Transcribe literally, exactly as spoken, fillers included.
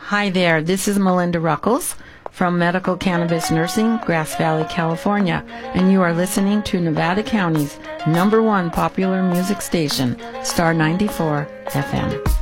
Hi there, this is Melinda Ruckles from Medical Cannabis Nursing, Grass Valley, California, and you are listening to Nevada County's number one popular music station, Star ninety-four F M.